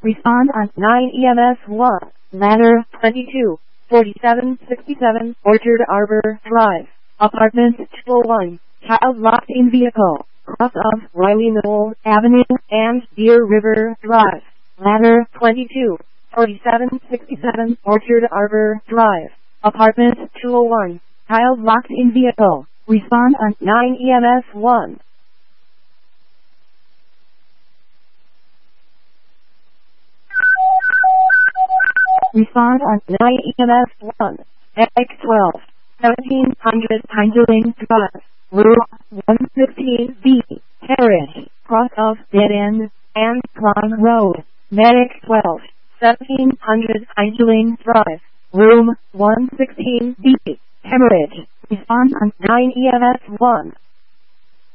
Respond on 9 EMS 1. Ladder 22, 4767 Orchard Arbor Drive. Apartment 201. Child locked in vehicle. Cross of Riley Knoll Avenue and Deer River Drive. Ladder 22, 4767 Orchard Arbor Drive. Apartment 201. Child locked in vehicle. Respond on 9 EMS 1. Respond on 9 EMS 1. X12, 1700 Pinderling Drive. Room 115B. Carriage. Cross of Dead End and Climb Road. Medic 12, 1700 Pinderling Drive. Room 116B. Hemorrhage. Respond on 9 EMS 1.